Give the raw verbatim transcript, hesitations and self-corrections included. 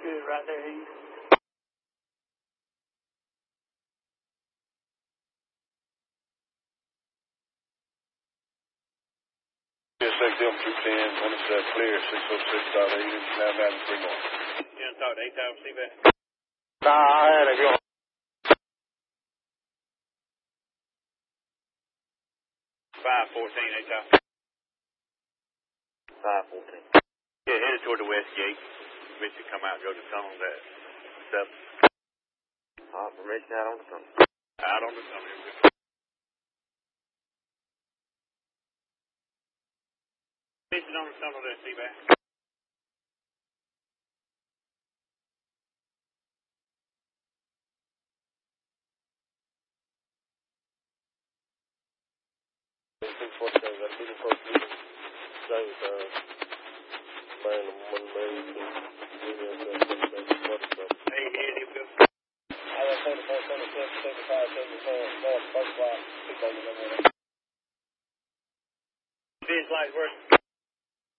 Good, right there, Heath. six M two ten, when it's uh, clear, six oh six dot eight, now down to three more. You want to talk to eight times, see that? Nah, I had to go. five fourteen, eight times. five fourteen. Yeah, headed toward the west gate. Eventually come out and go to the tunnel that seven. Operation out on the tunnel. Out on the tunnel. Mission on the tunnel there, see that? six forty-seven, got a meeting post meeting. James, uh, man, one million, two, Hey, Eddie, Bill. I got forty-four, seventy-seven, seventy-five, seventy-four, north, first block, six oh one. Fish lights working.